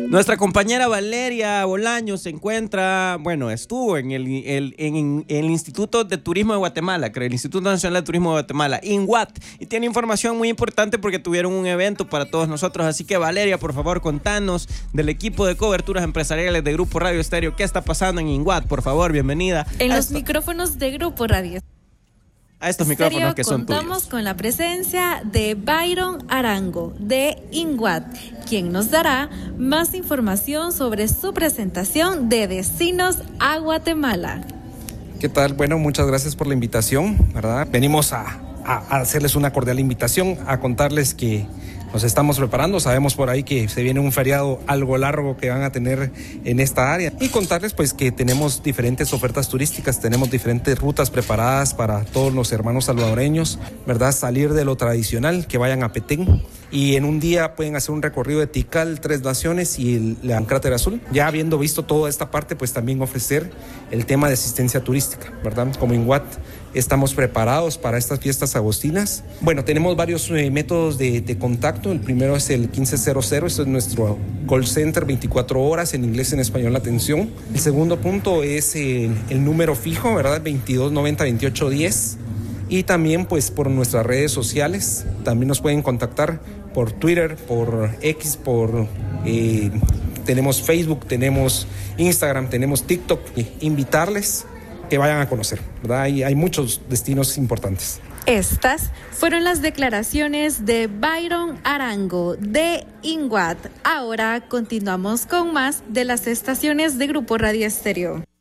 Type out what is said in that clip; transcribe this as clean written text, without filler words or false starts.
Nuestra compañera Valeria Bolaño se encuentra, estuvo en el Instituto de Turismo de Guatemala, creo, el Instituto Nacional de Turismo de Guatemala, INGUAT, y tiene información muy importante porque tuvieron un evento para todos nosotros. Así que, Valeria, por favor, contanos del equipo de coberturas empresariales de Grupo Radio Estéreo. ¿Qué está pasando en INGUAT? Por favor, bienvenida. En los micrófonos de Grupo Radio a estos micrófonos que son tuyos. Contamos con la presencia de Byron Arango de INGUAT, quien nos dará más información sobre su presentación de Destinos a Guatemala. ¿Qué tal? Bueno, muchas gracias por la invitación, ¿verdad? Venimos a hacerles una cordial invitación, a contarles que nos estamos preparando. Sabemos por ahí que se viene un feriado algo largo que van a tener en esta área, y contarles pues que tenemos diferentes ofertas turísticas, tenemos diferentes rutas preparadas para todos los hermanos salvadoreños, ¿verdad? Salir de lo tradicional, que vayan a Petén, y en un día pueden hacer un recorrido de Tikal, Tres Naciones y el Cráter Azul. Ya habiendo visto toda esta parte, pues también ofrecer el tema de asistencia turística, ¿verdad? Como INGUAT estamos preparados para estas fiestas agostinas. Bueno, tenemos varios métodos de contacto. El primero es el 1500, esto es nuestro call center, 24 horas, en inglés y en español la atención. El segundo punto es el número fijo, ¿verdad? 2290-2810. Y también pues por nuestras redes sociales, también nos pueden contactar por Twitter, por X, tenemos Facebook, tenemos Instagram, tenemos TikTok. Invitarles que vayan a conocer, ¿verdad? Hay muchos destinos importantes. Estas fueron las declaraciones de Byron Arango de INGUAT. Ahora continuamos con más de las estaciones de Grupo Radio Estéreo.